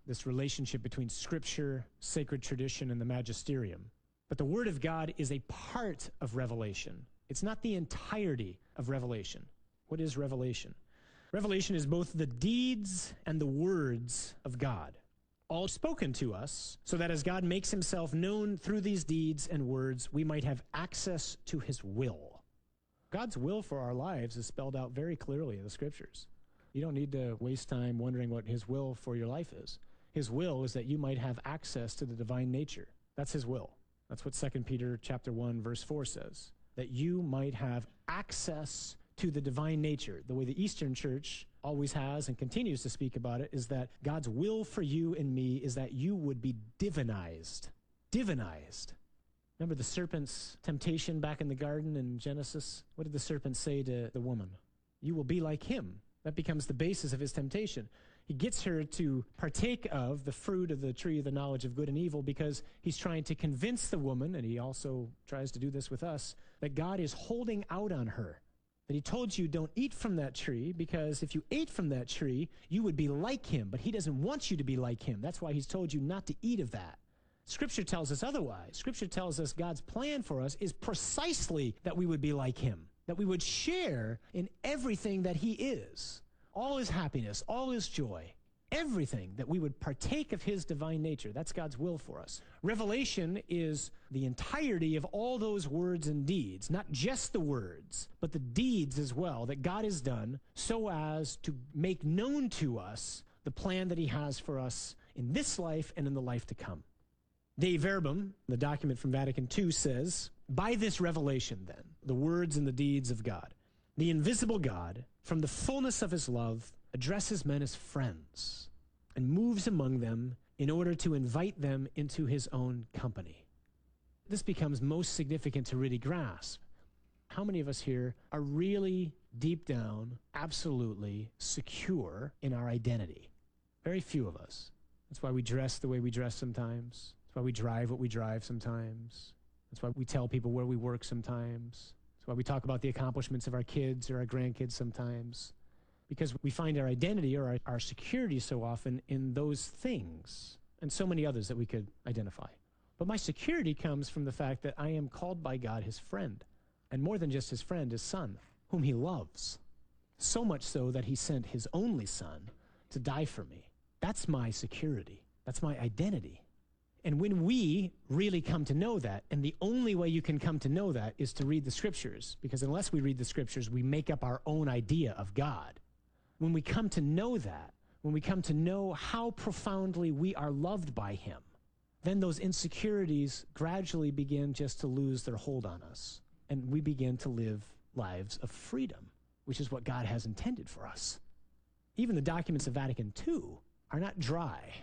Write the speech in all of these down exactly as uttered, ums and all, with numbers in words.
this relationship between Scripture, sacred tradition, and the magisterium. But the Word of God is a part of revelation. It's not the entirety of revelation. What is revelation? Revelation is both the deeds and the words of God, all spoken to us, so that as God makes himself known through these deeds and words, we might have access to his will. God's will for our lives is spelled out very clearly in the Scriptures. You don't need to waste time wondering what his will for your life is. His will is that you might have access to the divine nature. That's his will. That's what Second Peter chapter one, verse four says, that you might have access to the divine nature. The way the Eastern Church always has and continues to speak about it is that God's will for you and me is that you would be divinized. Divinized. Remember the serpent's temptation back in the garden in Genesis? What did the serpent say to the woman? You will be like him. That becomes the basis of his temptation. He gets her to partake of the fruit of the tree of the knowledge of good and evil because he's trying to convince the woman, and he also tries to do this with us, that God is holding out on her. That he told you don't eat from that tree because if you ate from that tree, you would be like him, but he doesn't want you to be like him. That's why he's told you not to eat of that. Scripture tells us otherwise. Scripture tells us God's plan for us is precisely that we would be like him, that we would share in everything that he is, all his happiness, all his joy, everything, that we would partake of his divine nature. That's God's will for us. Revelation is the entirety of all those words and deeds, not just the words, but the deeds as well that God has done so as to make known to us the plan that he has for us in this life and in the life to come. Dei Verbum, the document from Vatican two, says, by this revelation then, the words and the deeds of God, the invisible God, from the fullness of his love, addresses men as friends and moves among them in order to invite them into his own company. This becomes most significant to really grasp. How many of us here are really deep down, absolutely secure in our identity? Very few of us. That's why we dress the way we dress sometimes. That's why we drive what we drive sometimes. That's why we tell people where we work sometimes. That's why we talk about the accomplishments of our kids or our grandkids sometimes. Because we find our identity or our, our security so often in those things and so many others that we could identify. But my security comes from the fact that I am called by God his friend, and more than just his friend, his son, whom he loves. So much so that he sent his only son to die for me. That's my security. That's my identity. And when we really come to know that, and the only way you can come to know that is to read the Scriptures, because unless we read the Scriptures, we make up our own idea of God. When we come to know that, when we come to know how profoundly we are loved by him, then those insecurities gradually begin just to lose their hold on us, and we begin to live lives of freedom, which is what God has intended for us. Even the documents of Vatican two are not dry.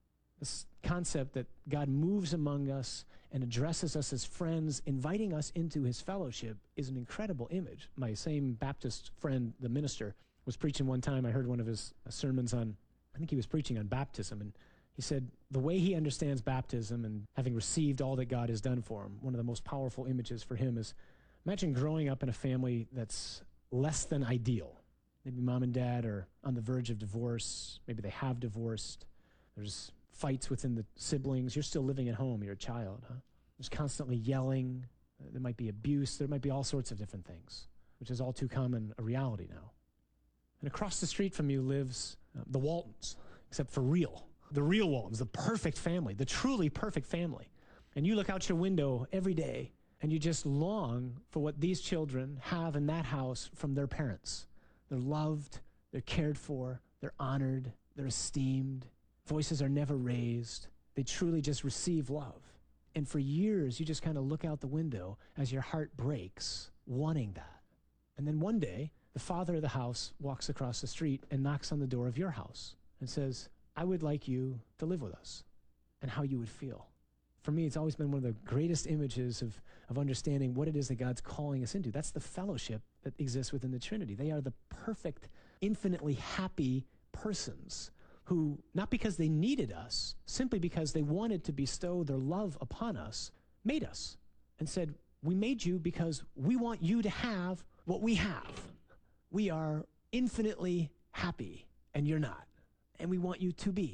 This concept that God moves among us and addresses us as friends, inviting us into his fellowship, is an incredible image. My same Baptist friend, the minister, was preaching one time. I heard one of his sermons on, I think he was preaching on baptism, and he said the way he understands baptism and having received all that God has done for him, one of the most powerful images for him is, imagine growing up in a family that's less than ideal. Maybe mom and dad are on the verge of divorce. Maybe they have divorced. There's fights within the siblings. You're still living at home. You're a child, huh? There's constantly yelling. There might be abuse. There might be all sorts of different things, which is all too common a reality now. And across the street from you lives uh, the Waltons, except for real. The real Waltons, the perfect family, the truly perfect family. And you look out your window every day, and you just long for what these children have in that house from their parents. They're loved, they're cared for, they're honored, they're esteemed. Voices are never raised. They truly just receive love. And for years, you just kind of look out the window as your heart breaks, wanting that. And then one day, the father of the house walks across the street and knocks on the door of your house and says, I would like you to live with us, and how you would feel. For me, it's always been one of the greatest images of, of understanding what it is that God's calling us into. That's the fellowship that exists within the Trinity. They are the perfect, infinitely happy persons who, not because they needed us, simply because they wanted to bestow their love upon us, made us and said, we made you because we want you to have what we have. We are infinitely happy, and you're not. And we want you to be.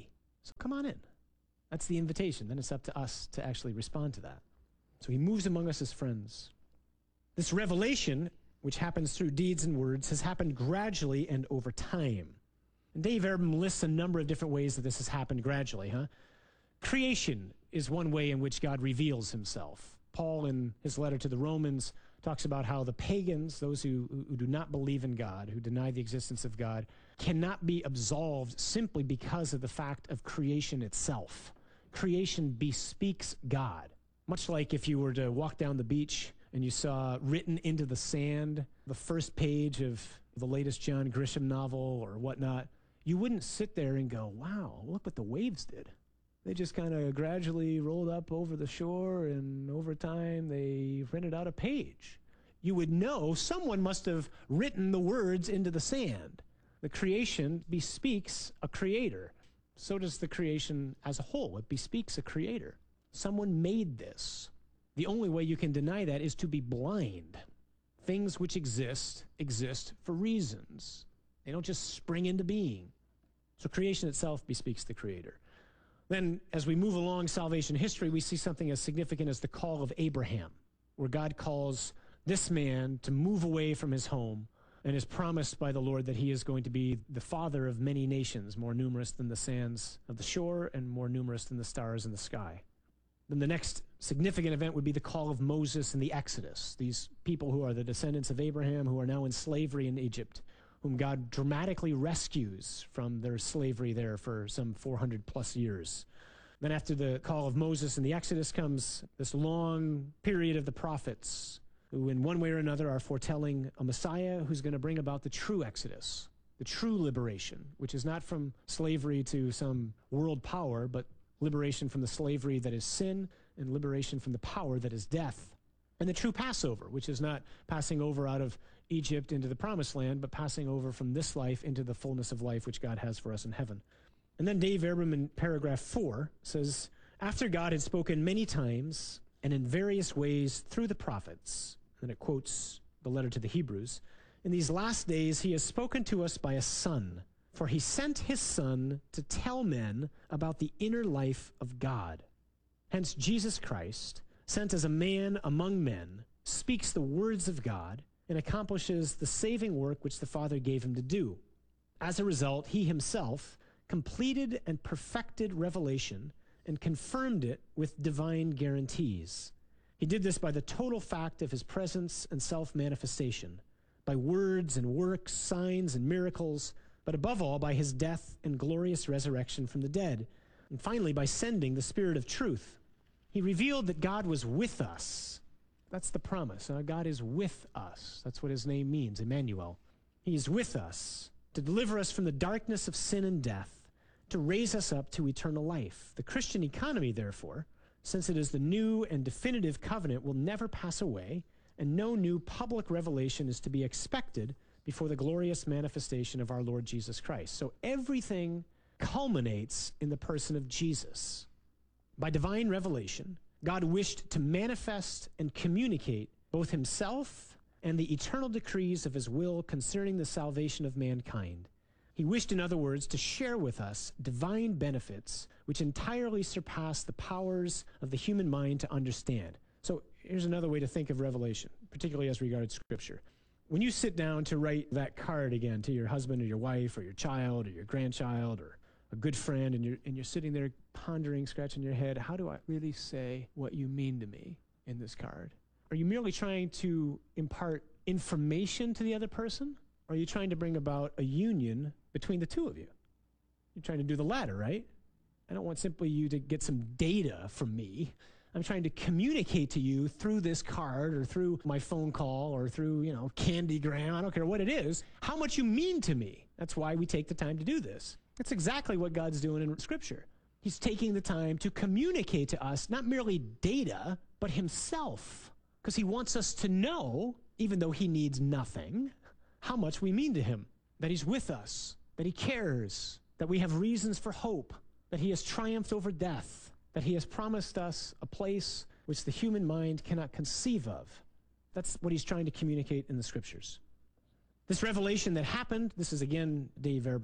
So come on in. That's the invitation. Then it's up to us to actually respond to that. So he moves among us as friends. This revelation, which happens through deeds and words, has happened gradually and over time. And Dave Erbum lists a number of different ways that this has happened gradually, huh? Creation is one way in which God reveals himself. Paul, in his letter to the Romans, talks about how the pagans, those who, who do not believe in God, who deny the existence of God, cannot be absolved simply because of the fact of creation itself. Creation bespeaks God. Much like if you were to walk down the beach and you saw written into the sand the first page of the latest John Grisham novel or whatnot, you wouldn't sit there and go, wow, look what the waves did. They just kind of gradually rolled up over the shore, and over time they printed out a page. You would know someone must have written the words into the sand. The creation bespeaks a creator. So does the creation as a whole. It bespeaks a creator. Someone made this. The only way you can deny that is to be blind. Things which exist, exist for reasons. They don't just spring into being. So creation itself bespeaks the creator. Then, as we move along salvation history, we see something as significant as the call of Abraham, where God calls this man to move away from his home and is promised by the Lord that he is going to be the father of many nations, more numerous than the sands of the shore and more numerous than the stars in the sky. Then the next significant event would be the call of Moses and the Exodus, these people who are the descendants of Abraham who are now in slavery in Egypt, whom God dramatically rescues from their slavery there for some four hundred plus years. Then after the call of Moses and the Exodus comes this long period of the prophets, who in one way or another are foretelling a Messiah who's going to bring about the true Exodus, the true liberation, which is not from slavery to some world power, but liberation from the slavery that is sin and liberation from the power that is death. And the true Passover, which is not passing over out of Egypt into the promised land, but passing over from this life into the fullness of life which God has for us in heaven. And then Dave Erbum in paragraph four says, after God had spoken many times and in various ways through the prophets, and it quotes the letter to the Hebrews, in these last days he has spoken to us by a son, for he sent his son to tell men about the inner life of God. Hence Jesus Christ, sent as a man among men, speaks the words of God and accomplishes the saving work which the Father gave him to do. As a result, he himself completed and perfected revelation and confirmed it with divine guarantees. He did this by the total fact of his presence and self-manifestation, by words and works, signs and miracles, but above all by his death and glorious resurrection from the dead, and finally by sending the Spirit of truth. He revealed that God was with us. That's the promise. Uh, God is with us. That's what his name means, Emmanuel. He is with us to deliver us from the darkness of sin and death, to raise us up to eternal life. The Christian economy, therefore, since it is the new and definitive covenant, will never pass away, and no new public revelation is to be expected before the glorious manifestation of our Lord Jesus Christ. So everything culminates in the person of Jesus. By divine revelation, God wished to manifest and communicate both himself and the eternal decrees of his will concerning the salvation of mankind. He wished, in other words, to share with us divine benefits which entirely surpass the powers of the human mind to understand. So here's another way to think of revelation, particularly as regards Scripture. When you sit down to write that card again to your husband or your wife or your child or your grandchild or a good friend, and you're, and you're sitting there pondering, scratching your head, how do I really say what you mean to me in this card? Are you merely trying to impart information to the other person? Or are you trying to bring about a union between the two of you? You're trying to do the latter, right? I don't want simply you to get some data from me. I'm trying to communicate to you through this card or through my phone call or through, you know, Candygram, I don't care what it is, how much you mean to me. That's why we take the time to do this. That's exactly what God's doing in Scripture. He's taking the time to communicate to us not merely data, but himself. Because he wants us to know, even though he needs nothing, how much we mean to him. That he's with us, that he cares, that we have reasons for hope, that he has triumphed over death, that he has promised us a place which the human mind cannot conceive of. That's what he's trying to communicate in the Scriptures. This revelation that happened, this is again Dave Erbum,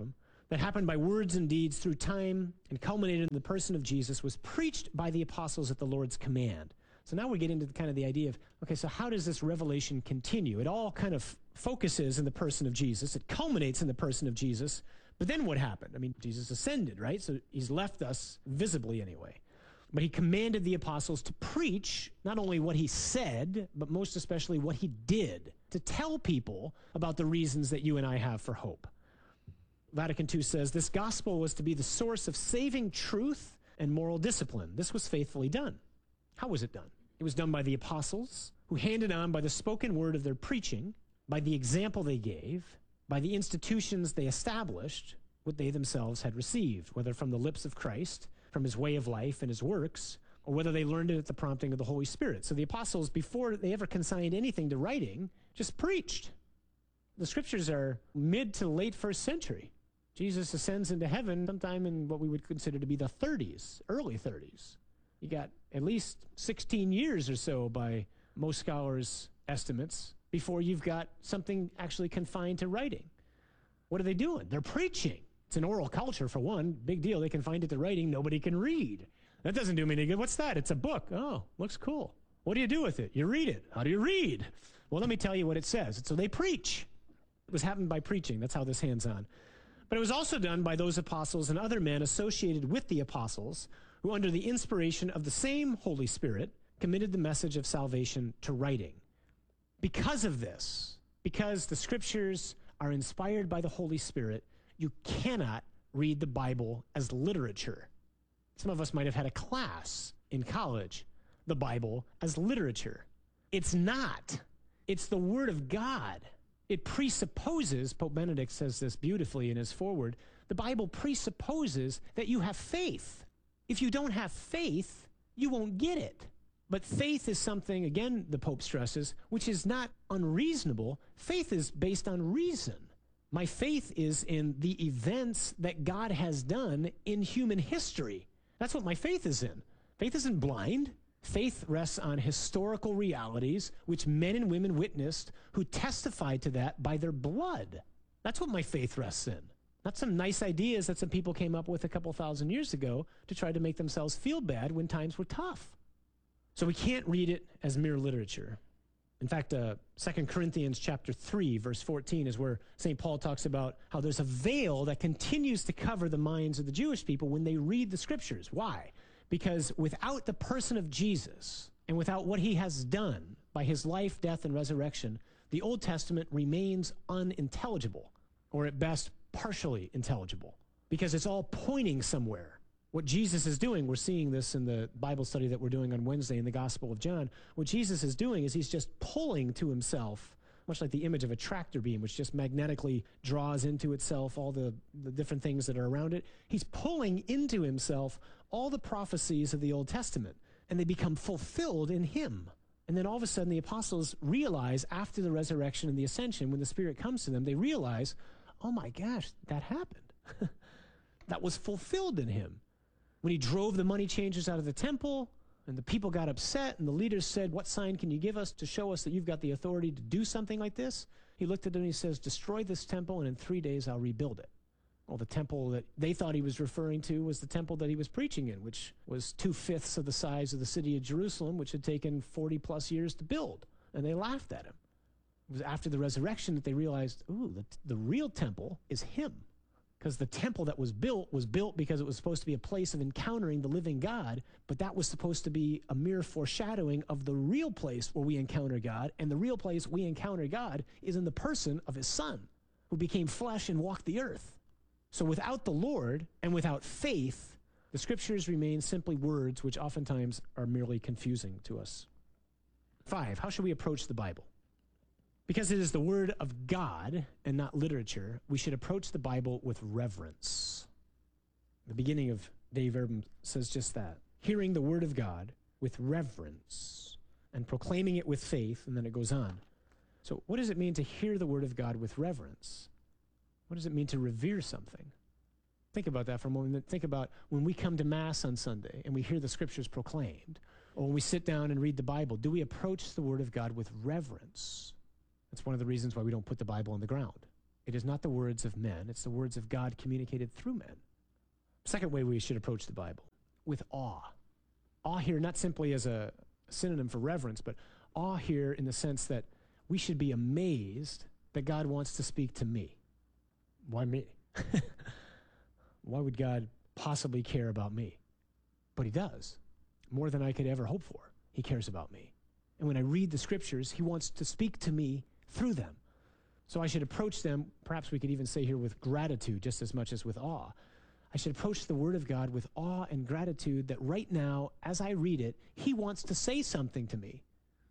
that happened by words and deeds through time and culminated in the person of Jesus was preached by the apostles at the Lord's command. So now we get into the, kind of the idea of, okay, so how does this revelation continue? It all kind of focuses in the person of Jesus. It culminates in the person of Jesus. But then what happened? I mean, Jesus ascended, right? So he's left us visibly anyway. But he commanded the apostles to preach not only what he said, but most especially what he did, to tell people about the reasons that you and I have for hope. Vatican Two says, this gospel was to be the source of saving truth and moral discipline. This was faithfully done. How was it done? It was done by the apostles, who handed on by the spoken word of their preaching, by the example they gave, by the institutions they established, what they themselves had received, whether from the lips of Christ, from his way of life and his works, or whether they learned it at the prompting of the Holy Spirit. So the apostles, before they ever consigned anything to writing, just preached. The scriptures are mid to late first century. Jesus ascends into heaven sometime in what we would consider to be the thirties, early thirties. You got at least sixteen years or so by most scholars' estimates before you've got something actually confined to writing. What are they doing? They're preaching. It's an oral culture, for one. Big deal. They confined it to writing. Nobody can read. That doesn't do me any good. What's that? It's a book. Oh, looks cool. What do you do with it? You read it. How do you read? Well, let me tell you what it says. So they preach. It was happened by preaching. That's how this hands-on. But it was also done by those apostles and other men associated with the apostles who, under the inspiration of the same Holy Spirit, committed the message of salvation to writing. Because of this, because the scriptures are inspired by the Holy Spirit, you cannot read the Bible as literature. Some of us might have had a class in college, the Bible as literature. It's not. It's the Word of God. It presupposes, Pope Benedict says this beautifully in his foreword, the Bible presupposes that you have faith. If you don't have faith, you won't get it. But faith is something, again, the Pope stresses, which is not unreasonable. Faith is based on reason. My faith is in the events that God has done in human history. That's what my faith is in. Faith isn't blind. Faith rests on historical realities which men and women witnessed who testified to that by their blood. That's what my faith rests in. Not some nice ideas that some people came up with a couple thousand years ago to try to make themselves feel bad when times were tough. So we can't read it as mere literature. In fact, uh, Second Corinthians chapter three, verse fourteen is where Saint Paul talks about how there's a veil that continues to cover the minds of the Jewish people when they read the scriptures. Why? Because without the person of Jesus and without what he has done by his life, death, and resurrection, the Old Testament remains unintelligible, or at best, partially intelligible, because it's all pointing somewhere. What Jesus is doing, we're seeing this in the Bible study that we're doing on Wednesday in the Gospel of John. What Jesus is doing is he's just pulling to himself, much like the image of a tractor beam, which just magnetically draws into itself all the, the different things that are around it. He's pulling into himself all the prophecies of the Old Testament, and they become fulfilled in him. And then all of a sudden the apostles realize after the resurrection and the ascension, when the Spirit comes to them, they realize, oh my gosh, that happened. That was fulfilled in him. When he drove the money changers out of the temple, and the people got upset, and the leaders said, what sign can you give us to show us that you've got the authority to do something like this? He looked at them and he says, destroy this temple, and in three days I'll rebuild it. Well, the temple that they thought he was referring to was the temple that he was preaching in, which was two-fifths of the size of the city of Jerusalem, which had taken forty-plus years to build. And they laughed at him. It was after the resurrection that they realized, ooh, the, the real temple is him. Because the temple that was built was built because it was supposed to be a place of encountering the living God, but that was supposed to be a mere foreshadowing of the real place where we encounter God, and the real place we encounter God is in the person of his Son, who became flesh and walked the earth. So without the Lord and without faith, the scriptures remain simply words which oftentimes are merely confusing to us. Five, how should we approach the Bible? Because it is the word of God and not literature, we should approach the Bible with reverence. The beginning of Dei Verbum says just that. Hearing the word of God with reverence and proclaiming it with faith, and then it goes on. So what does it mean to hear the word of God with reverence? What does it mean to revere something? Think about that for a moment. Think about when we come to Mass on Sunday and we hear the scriptures proclaimed, or when we sit down and read the Bible, do we approach the word of God with reverence? That's one of the reasons why we don't put the Bible on the ground. It is not the words of men. It's the words of God communicated through men. Second way we should approach the Bible, with awe. Awe here not simply as a synonym for reverence, but awe here in the sense that we should be amazed that God wants to speak to me. Why me? Why would God possibly care about me? But he does. More than I could ever hope for. He cares about me. And when I read the scriptures, he wants to speak to me through them. So I should approach them, perhaps we could even say here, with gratitude just as much as with awe. I should approach the Word of God with awe and gratitude that right now, as I read it, he wants to say something to me.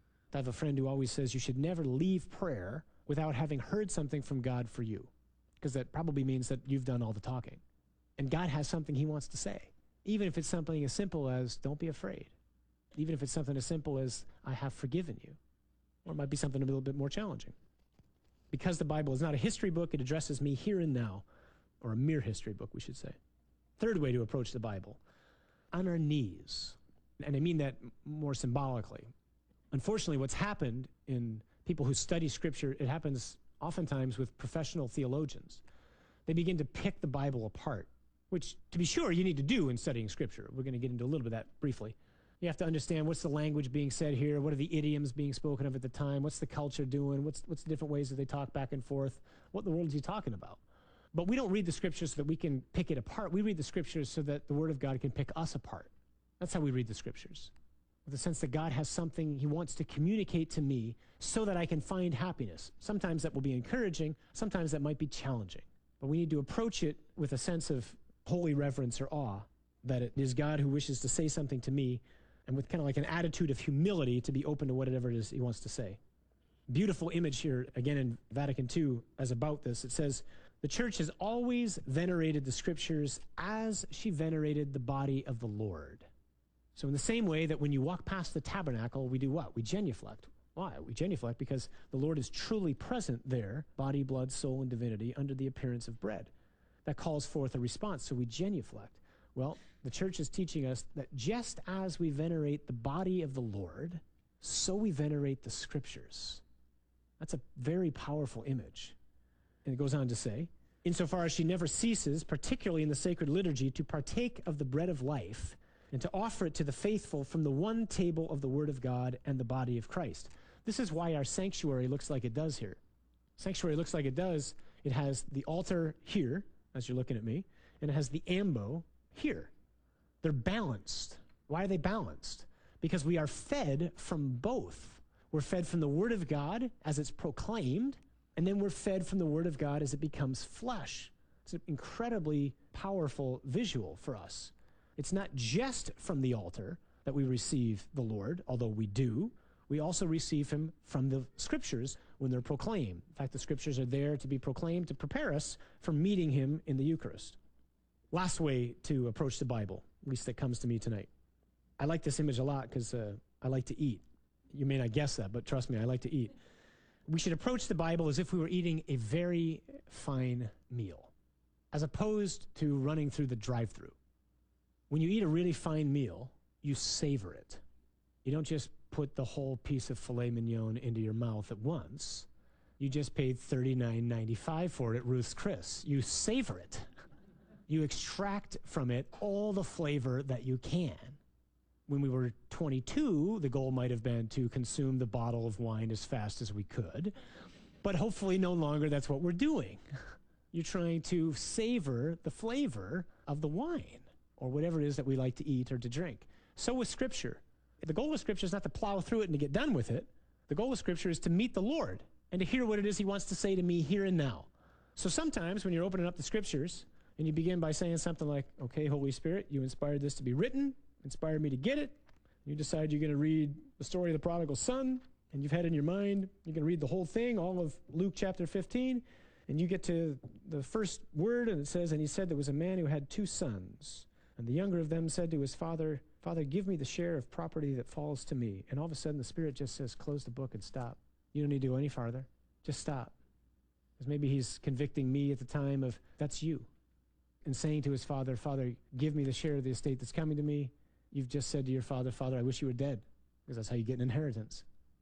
I have a friend who always says you should never leave prayer without having heard something from God for you, because that probably means that you've done all the talking. And God has something he wants to say, even if it's something as simple as, don't be afraid. Even if it's something as simple as, I have forgiven you. Or it might be something a little bit more challenging. Because the Bible is not a history book, it addresses me here and now, or a mere history book, we should say. Third way to approach the Bible, on our knees. And I mean that more symbolically. Unfortunately, what's happened in people who study Scripture, it happens oftentimes with professional theologians. They begin to pick the Bible apart, which, to be sure, you need to do in studying Scripture. We're going to get into a little bit of that briefly. You have to understand what's the language being said here, what are the idioms being spoken of at the time, what's the culture doing, what's, what's the different ways that they talk back and forth, what in the world is he talking about? But we don't read the Scriptures so that we can pick it apart. We read the Scriptures so that the Word of God can pick us apart. That's how we read the Scriptures, with the sense that God has something he wants to communicate to me so that I can find happiness. Sometimes that will be encouraging, sometimes that might be challenging. But we need to approach it with a sense of holy reverence or awe, that it is God who wishes to say something to me, and with kind of like an attitude of humility to be open to whatever it is he wants to say. Beautiful image here, again in Vatican Two, as about this. It says, the church has always venerated the Scriptures as she venerated the body of the Lord. So in the same way that when you walk past the tabernacle, we do what? We genuflect. Why? We genuflect because the Lord is truly present there, body, blood, soul, and divinity, under the appearance of bread. That calls forth a response, so we genuflect. Well, the church is teaching us that just as we venerate the body of the Lord, so we venerate the Scriptures. That's a very powerful image. And it goes on to say, insofar as she never ceases, particularly in the sacred liturgy, to partake of the bread of life and to offer it to the faithful from the one table of the Word of God and the body of Christ. This is why our sanctuary looks like it does here. Sanctuary looks like it does. It has the altar here, as you're looking at me, and it has the ambo here. They're balanced. Why are they balanced? Because we are fed from both. We're fed from the Word of God as it's proclaimed, and then we're fed from the Word of God as it becomes flesh. It's an incredibly powerful visual for us. It's not just from the altar that we receive the Lord, although we do. We also receive him from the Scriptures when they're proclaimed. In fact, the Scriptures are there to be proclaimed to prepare us for meeting him in the Eucharist. Last way to approach the Bible, at least that comes to me tonight. I like this image a lot because uh, I like to eat. You may not guess that, but trust me, I like to eat. We should approach the Bible as if we were eating a very fine meal, as opposed to running through the drive-thru. When you eat a really fine meal, you savor it. You don't just put the whole piece of filet mignon into your mouth at once. You just paid thirty-nine ninety-five for it at Ruth's Chris. You savor it. You extract from it all the flavor that you can. When we were twenty-two, the goal might have been to consume the bottle of wine as fast as we could, but hopefully no longer that's what we're doing. You're trying to savor the flavor of the wine, or whatever it is that we like to eat or to drink. So with Scripture. The goal of Scripture is not to plow through it and to get done with it. The goal of Scripture is to meet the Lord and to hear what it is he wants to say to me here and now. So sometimes when you're opening up the Scriptures and you begin by saying something like, okay, Holy Spirit, you inspired this to be written, inspired me to get it. You decide you're going to read the story of the prodigal son, and you've had in your mind, you're going to read the whole thing, all of Luke chapter fifteen, and you get to the first word, and it says, and he said there was a man who had two sons. And the younger of them said to his father, Father, give me the share of property that falls to me. And all of a sudden the Spirit just says, close the book and stop. You don't need to go any farther. Just stop. Because maybe he's convicting me at the time of, that's you. And saying to his father, Father, give me the share of the estate that's coming to me. You've just said to your father, Father, I wish you were dead. Because that's how you get an inheritance.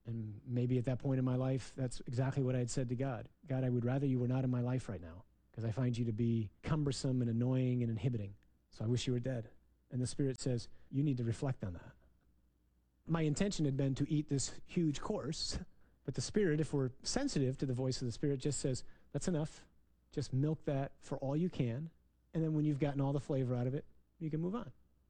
And maybe at that point in my life, that's exactly what I had said to God. God, I would rather you were not in my life right now because I find you to be cumbersome and annoying and inhibiting. So I wish you were dead. And the Spirit says, you need to reflect on that. My intention had been to eat this huge course, but the Spirit, if we're sensitive to the voice of the Spirit, just says, that's enough. Just milk that for all you can. And then when you've gotten all the flavor out of it, you can move on.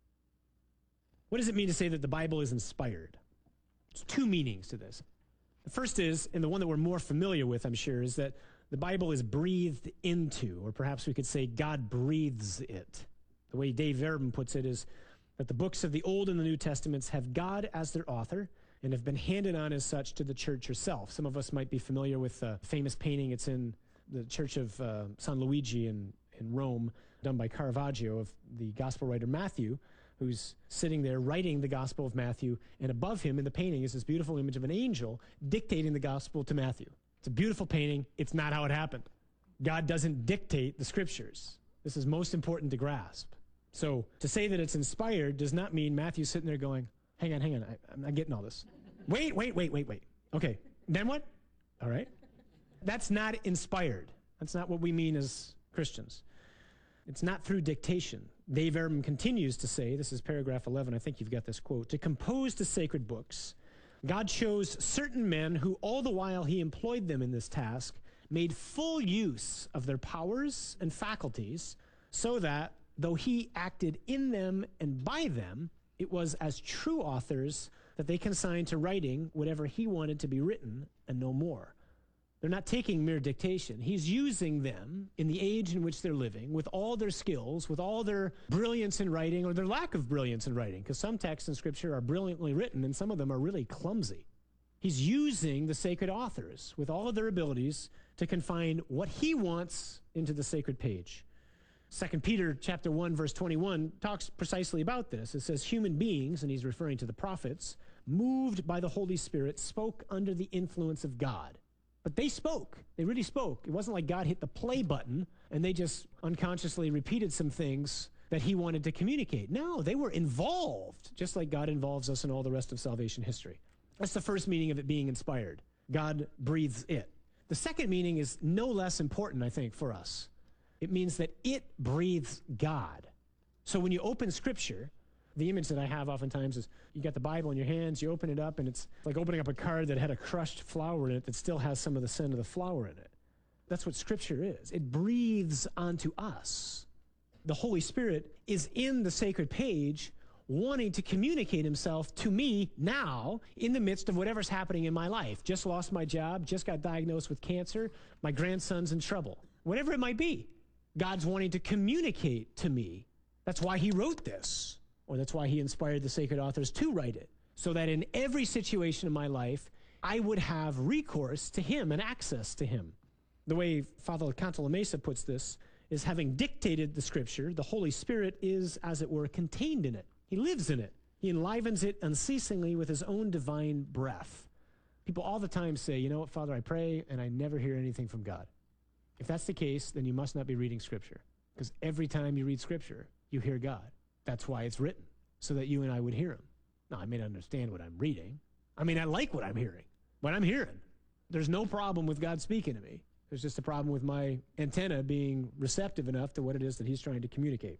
What does it mean to say that the Bible is inspired? There's two meanings to this. The first is, and the one that we're more familiar with, I'm sure, is that the Bible is breathed into, or perhaps we could say God breathes it. The way Dave Verben puts it is that the books of the Old and the New Testaments have God as their author and have been handed on as such to the church herself. Some of us might be familiar with a famous painting. It's in the Church of uh, San Luigi in, in Rome, done by Caravaggio, of the gospel writer Matthew, who's sitting there writing the Gospel of Matthew, and above him in the painting is this beautiful image of an angel dictating the gospel to Matthew. It's a beautiful painting. It's not how it happened. God doesn't dictate the scriptures. This is most important to grasp. So to say that it's inspired does not mean Matthew's sitting there going, hang on, hang on, I, I'm not getting all this. Wait, wait, wait, wait, wait. Okay, then what? All right. That's not inspired. That's not what we mean as Christians. It's not through dictation. Dave Verben continues to say, this is paragraph eleven, I think you've got this quote, to compose the sacred books, God chose certain men who, all the while he employed them in this task, made full use of their powers and faculties, so that, though he acted in them and by them, it was as true authors that they consigned to writing whatever he wanted to be written and no more. They're not taking mere dictation. He's using them in the age in which they're living with all their skills, with all their brilliance in writing or their lack of brilliance in writing, because some texts in Scripture are brilliantly written and some of them are really clumsy. He's using the sacred authors with all of their abilities to confine what he wants into the sacred page. Second Peter chapter one, verse twenty-one talks precisely about this. It says, human beings, and he's referring to the prophets, moved by the Holy Spirit, spoke under the influence of God. But they spoke. They really spoke. It wasn't like God hit the play button and they just unconsciously repeated some things that he wanted to communicate. No, they were involved, just like God involves us in all the rest of salvation history. That's the first meaning of it being inspired. God breathes it. The second meaning is no less important, I think, for us. It means that it breathes God. So when you open Scripture, the image that I have oftentimes is you got the Bible in your hands, you open it up, and it's like opening up a card that had a crushed flower in it that still has some of the scent of the flower in it. That's what Scripture is. It breathes onto us. The Holy Spirit is in the sacred page wanting to communicate himself to me now in the midst of whatever's happening in my life. Just lost my job, just got diagnosed with cancer, my grandson's in trouble. Whatever it might be, God's wanting to communicate to me. That's why he wrote this. Or that's why he inspired the sacred authors to write it, so that in every situation in my life, I would have recourse to him and access to him. The way Father Cantalamessa puts this is, having dictated the Scripture, the Holy Spirit is, as it were, contained in it. He lives in it. He enlivens it unceasingly with his own divine breath. People all the time say, you know what, Father, I pray and I never hear anything from God. If that's the case, then you must not be reading Scripture, because every time you read Scripture, you hear God. That's why it's written, so that you and I would hear him. Now, I may not understand what I'm reading. I mean, I like what I'm hearing, what I'm hearing. There's no problem with God speaking to me. There's just a problem with my antenna being receptive enough to what it is that he's trying to communicate.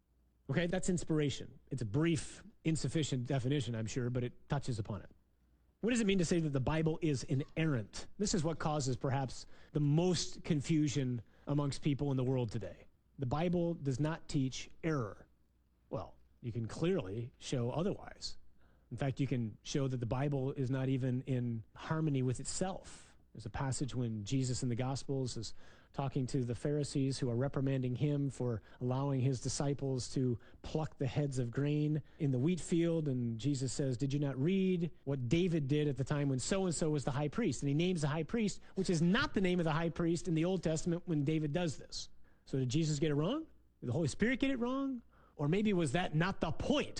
Okay, that's inspiration. It's a brief, insufficient definition, I'm sure, but it touches upon it. What does it mean to say that the Bible is inerrant? This is what causes perhaps the most confusion amongst people in the world today. The Bible does not teach error. Well, you can clearly show otherwise. In fact, you can show that the Bible is not even in harmony with itself. There's a passage when Jesus in the Gospels is talking to the Pharisees who are reprimanding him for allowing his disciples to pluck the heads of grain in the wheat field. And Jesus says, did you not read what David did at the time when so-and-so was the high priest? And he names the high priest, which is not the name of the high priest in the Old Testament when David does this. So did Jesus get it wrong? Did the Holy Spirit get it wrong? Or maybe was that not the point?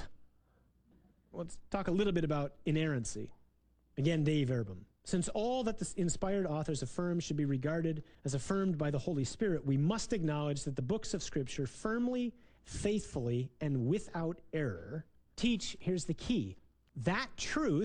Let's talk a little bit about inerrancy. Again, Dave Verben. Since all that the inspired authors affirm should be regarded as affirmed by the Holy Spirit, we must acknowledge that the books of Scripture firmly, faithfully, and without error teach, here's the key, that truth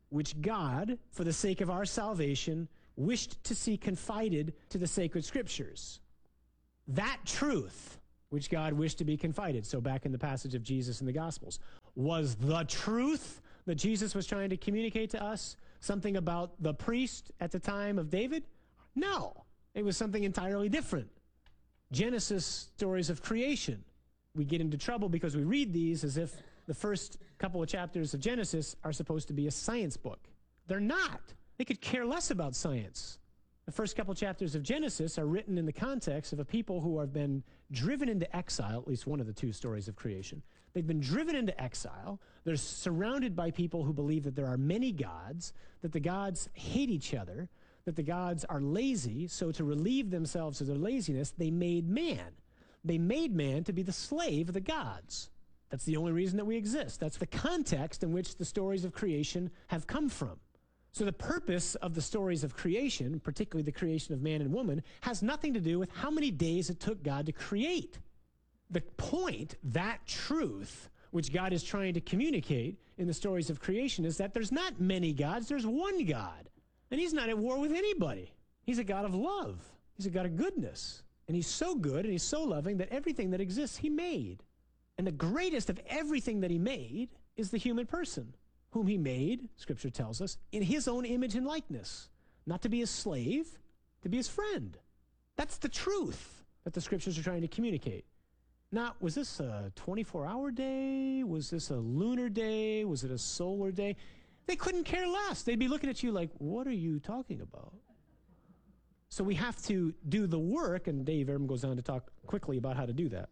which God, for the sake of our salvation, wished to see confided to the sacred scriptures. That truth, which God wished to be confided, so back in the passage of Jesus in the Gospels, was the truth that Jesus was trying to communicate to us something about the priest at the time of David? No, it was something entirely different. Genesis stories of creation. We get into trouble because we read these as if the first couple of chapters of Genesis are supposed to be a science book. They're not. They could care less about science. The first couple chapters of Genesis are written in the context of a people who have been driven into exile, at least one of the two stories of creation. They've been driven into exile. They're surrounded by people who believe that there are many gods, that the gods hate each other, that the gods are lazy, so to relieve themselves of their laziness, they made man. They made man to be the slave of the gods. That's the only reason that we exist. That's the context in which the stories of creation have come from. So the purpose of the stories of creation, particularly the creation of man and woman, has nothing to do with how many days it took God to create. The point, that truth, which God is trying to communicate in the stories of creation, is that there's not many gods, there's one God. And he's not at war with anybody. He's a God of love. He's a God of goodness. And he's so good and he's so loving that everything that exists he made. And the greatest of everything that he made is the human person, whom he made, Scripture tells us, in his own image and likeness. Not to be his slave, to be his friend. That's the truth that the Scriptures are trying to communicate. Not, was this a twenty-four hour day? Was this a lunar day? Was it a solar day? They couldn't care less. They'd be looking at you like, what are you talking about? So we have to do the work, and Dave Ehrman goes on to talk quickly about how to do that.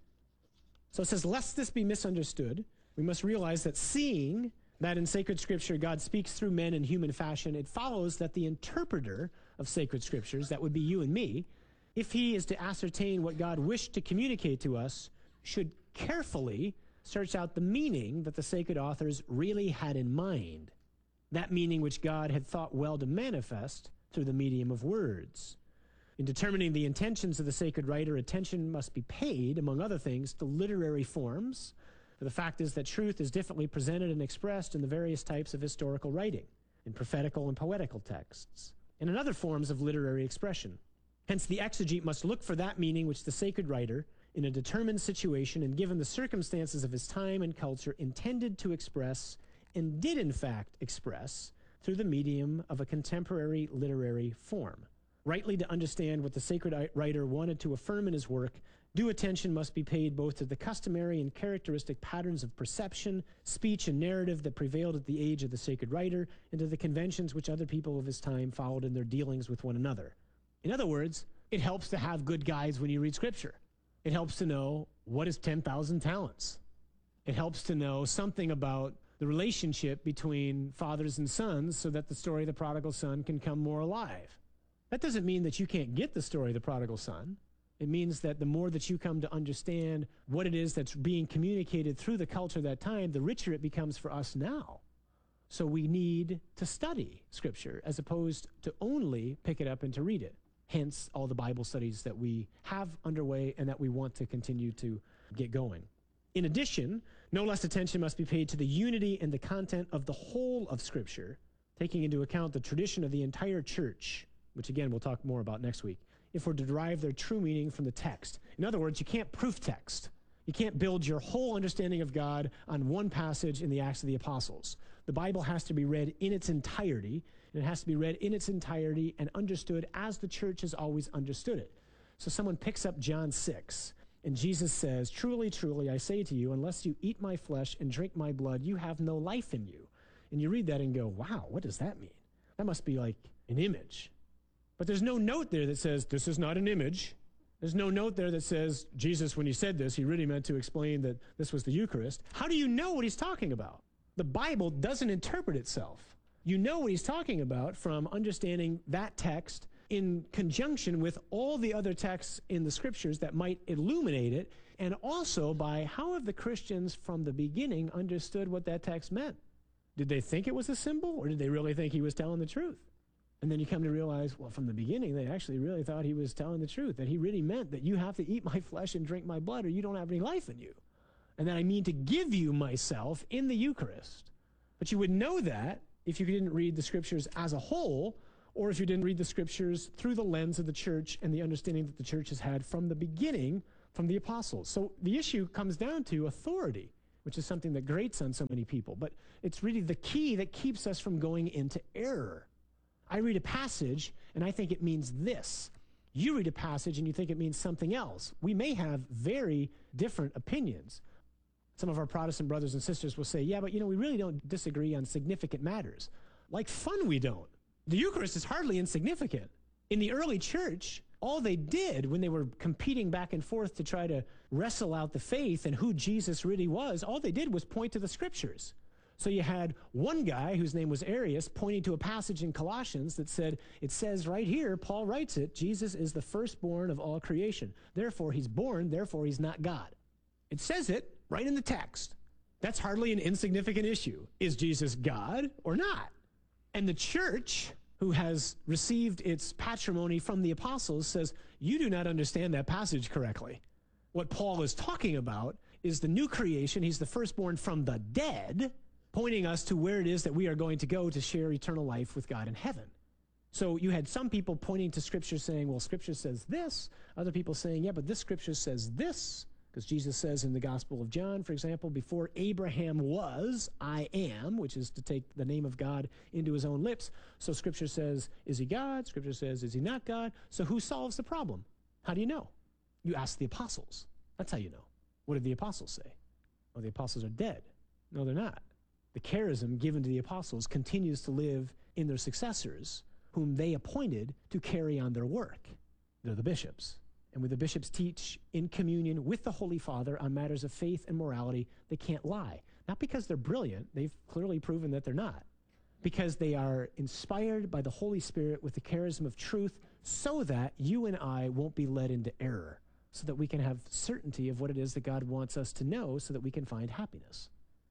So it says, lest this be misunderstood, we must realize that seeing that in sacred scripture God speaks through men in human fashion, it follows that the interpreter of sacred scriptures, that would be you and me, if he is to ascertain what God wished to communicate to us, should carefully search out the meaning that the sacred authors really had in mind, that meaning which God had thought well to manifest through the medium of words. In determining the intentions of the sacred writer, attention must be paid, among other things, to literary forms. For the fact is that truth is differently presented and expressed in the various types of historical writing, in prophetical and poetical texts, and in other forms of literary expression. Hence, the exegete must look for that meaning which the sacred writer, in a determined situation and given the circumstances of his time and culture, intended to express, and did in fact express, through the medium of a contemporary literary form. Rightly to understand what the sacred writer wanted to affirm in his work, due attention must be paid both to the customary and characteristic patterns of perception, speech, and narrative that prevailed at the age of the sacred writer, and to the conventions which other people of his time followed in their dealings with one another. In other words, it helps to have good guides when you read Scripture. It helps to know what is ten thousand talents. It helps to know something about the relationship between fathers and sons so that the story of the prodigal son can come more alive. That doesn't mean that you can't get the story of the prodigal son. It means that the more that you come to understand what it is that's being communicated through the culture of that time, the richer it becomes for us now. So we need to study Scripture as opposed to only pick it up and to read it. Hence, all the Bible studies that we have underway and that we want to continue to get going. In addition, no less attention must be paid to the unity and the content of the whole of Scripture, taking into account the tradition of the entire church, which again we'll talk more about next week, if we're to derive their true meaning from the text. In other words, you can't proof text. You can't build your whole understanding of God on one passage in the Acts of the Apostles. The Bible has to be read in its entirety, and it has to be read in its entirety and understood as the church has always understood it. So someone picks up John six, and Jesus says, "Truly, truly, I say to you, unless you eat my flesh and drink my blood, you have no life in you." And you read that and go, wow, what does that mean? That must be like an image. But there's no note there that says, this is not an image. There's no note there that says, Jesus, when he said this, he really meant to explain that this was the Eucharist. How do you know what he's talking about? The Bible doesn't interpret itself. You know what he's talking about from understanding that text in conjunction with all the other texts in the Scriptures that might illuminate it, and also by how have the Christians from the beginning understood what that text meant? Did they think it was a symbol, or did they really think he was telling the truth? And then you come to realize, well, from the beginning, they actually really thought he was telling the truth, that he really meant that you have to eat my flesh and drink my blood or you don't have any life in you. And that I mean to give you myself in the Eucharist. But you would know that if you didn't read the scriptures as a whole, or if you didn't read the scriptures through the lens of the church and the understanding that the church has had from the beginning from the apostles. So the issue comes down to authority, which is something that grates on so many people. But it's really the key that keeps us from going into error. I read a passage, and I think it means this. You read a passage, and you think it means something else. We may have very different opinions. Some of our Protestant brothers and sisters will say, yeah, but you know, we really don't disagree on significant matters. Like fun, we don't. The Eucharist is hardly insignificant. In the early church, all they did when they were competing back and forth to try to wrestle out the faith and who Jesus really was, all they did was point to the scriptures. So you had one guy whose name was Arius pointing to a passage in Colossians that said, it says right here, Paul writes it, Jesus is the firstborn of all creation. Therefore, he's born, therefore he's not God. It says it right in the text. That's hardly an insignificant issue. Is Jesus God or not? And the church, who has received its patrimony from the apostles, says, you do not understand that passage correctly. What Paul is talking about is the new creation. He's the firstborn from the dead, pointing us to where it is that we are going to go to share eternal life with God in heaven. So you had some people pointing to Scripture saying, well, Scripture says this. Other people saying, yeah, but this Scripture says this. Because Jesus says in the Gospel of John, for example, before Abraham was, I am, which is to take the name of God into his own lips. So Scripture says, is he God? Scripture says, is he not God? So who solves the problem? How do you know? You ask the apostles. That's how you know. What did the apostles say? Well, the apostles are dead. No, they're not. The charism given to the apostles continues to live in their successors, whom they appointed to carry on their work. They're the bishops. And when the bishops teach in communion with the Holy Father on matters of faith and morality, they can't lie. Not because they're brilliant. They've clearly proven that they're not. Because they are inspired by the Holy Spirit with the charism of truth so that you and I won't be led into error, so that we can have certainty of what it is that God wants us to know so that we can find happiness.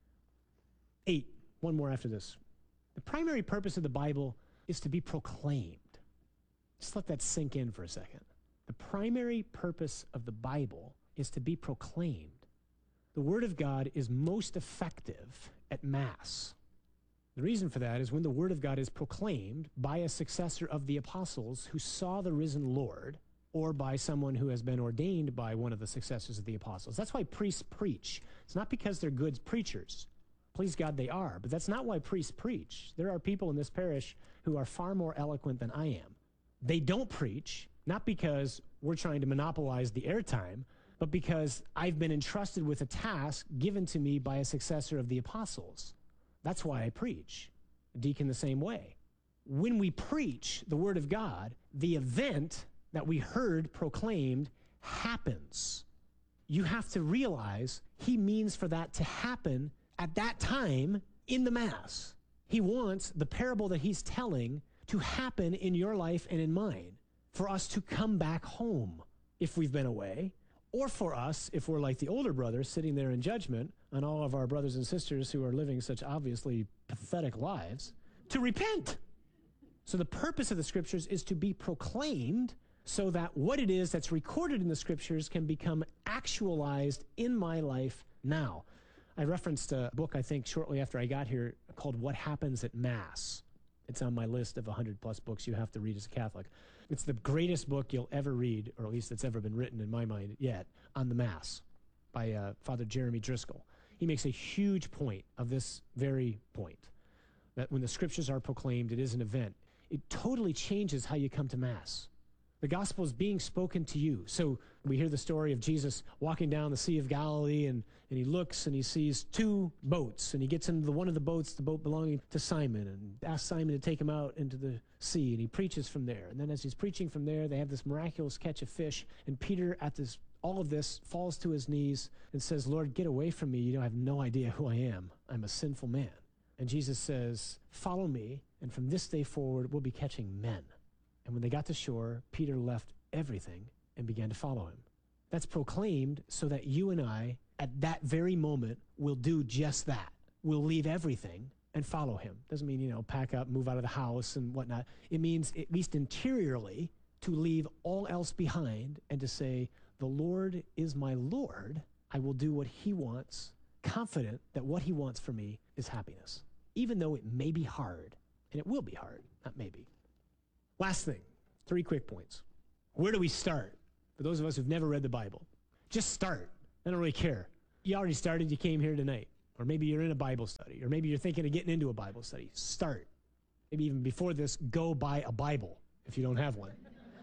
Eight, one more after this. The primary purpose of the Bible is to be proclaimed. Just let that sink in for a second. The primary purpose of the Bible is to be proclaimed. The Word of God is most effective at Mass. The reason for that is when the Word of God is proclaimed by a successor of the apostles who saw the risen Lord, or by someone who has been ordained by one of the successors of the apostles. That's why priests preach. It's not because they're good preachers. Please God, they are. But that's not why priests preach. There are people in this parish who are far more eloquent than I am. They don't preach, not because we're trying to monopolize the airtime, but because I've been entrusted with a task given to me by a successor of the apostles. That's why I preach. A deacon the same way. When we preach the Word of God, the event that we heard proclaimed happens. You have to realize he means for that to happen at that time in the Mass. He wants the parable that he's telling to happen in your life and in mine, for us to come back home if we've been away, or for us, if we're like the older brothers sitting there in judgment on all of our brothers and sisters who are living such obviously pathetic lives, to repent. So the purpose of the Scriptures is to be proclaimed so that what it is that's recorded in the Scriptures can become actualized in my life now. I referenced a book, I think, shortly after I got here called What Happens at Mass. It's on my list of one hundred plus books you have to read as a Catholic. It's the greatest book you'll ever read, or at least it's ever been written in my mind yet, on the Mass by uh, Father Jeremy Driscoll. He makes a huge point of this very point, that when the Scriptures are proclaimed, it is an event. It totally changes how you come to Mass. The gospel is being spoken to you. So we hear the story of Jesus walking down the Sea of Galilee, and, and he looks and he sees two boats, and he gets into the, one of the boats, the boat belonging to Simon, and asks Simon to take him out into the sea, and he preaches from there. And then as he's preaching from there, they have this miraculous catch of fish, and Peter, at this all of this, falls to his knees and says, Lord, get away from me. You don't have no idea who I am. I'm a sinful man. And Jesus says, follow me, and from this day forward, we'll be catching men. And when they got to shore, Peter left everything and began to follow him. That's proclaimed so that you and I, at that very moment, will do just that. We'll leave everything and follow him. Doesn't mean, you know, pack up, move out of the house and whatnot. It means, at least interiorly, to leave all else behind and to say, the Lord is my Lord. I will do what he wants, confident that what he wants for me is happiness. even though it may be hard. And it will be hard, not maybe. Last thing, three quick points. Where do we start? For those of us who've never read the Bible, just start. I don't really care. You already started, you came here tonight. Or maybe you're in a Bible study. Or maybe you're thinking of getting into a Bible study. Start. Maybe even before this, go buy a Bible if you don't have one.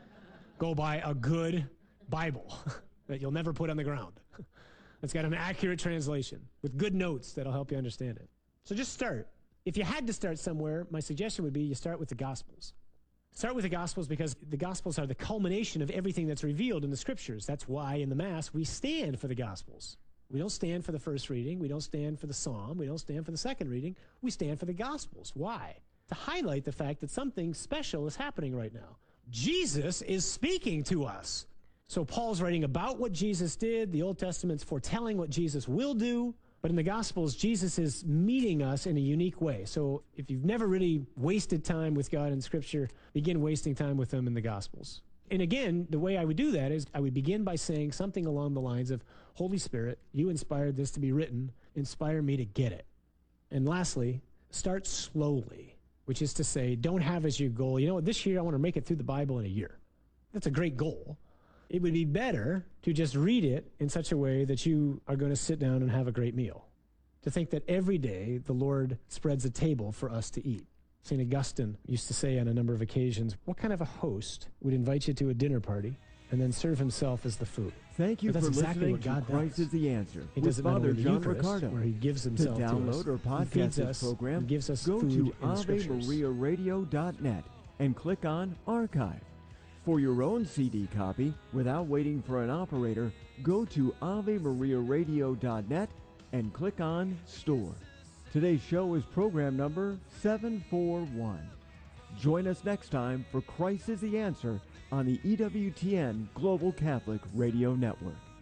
Go buy a good Bible that you'll never put on the ground. It's got an accurate translation with good notes that'll help you understand it. So just start. If you had to start somewhere, my suggestion would be you start with the Gospels. Start with the Gospels because the Gospels are the culmination of everything that's revealed in the Scriptures. That's why in the Mass we stand for the Gospels. We don't stand for the first reading. We don't stand for the Psalm. We don't stand for the second reading. We stand for the Gospels. Why? To highlight the fact that something special is happening right now. Jesus is speaking to us. So Paul's writing about what Jesus did. The Old Testament's foretelling what Jesus will do. But in the Gospels, Jesus is meeting us in a unique way. So if you've never really wasted time with God in Scripture, begin wasting time with Him in the Gospels. And again, the way I would do that is I would begin by saying something along the lines of, Holy Spirit, you inspired this to be written. Inspire me to get it. And lastly, start slowly, which is to say, don't have as your goal, you know what, this year I want to make it through the Bible in a year. That's a great goal. It would be better to just read it in such a way that you are going to sit down and have a great meal. To think that every day the Lord spreads a table for us to eat. Saint Augustine used to say on a number of occasions, what kind of a host would invite you to a dinner party and then serve himself as the food? Thank you But for that's exactly listening what to God Christ does. is the Answer He with does it not Father only in the John Eucharist, Ricardo. where he gives To himself to us. download or He podcast feeds this us, program, he gives us go food to in the ave Scriptures. maria radio dot net and click on Archive. For your own C D copy, without waiting for an operator, go to ave maria radio dot net and click on Store. Today's show is program number seven forty-one. Join us next time for Christ is the Answer on the E W T N Global Catholic Radio Network.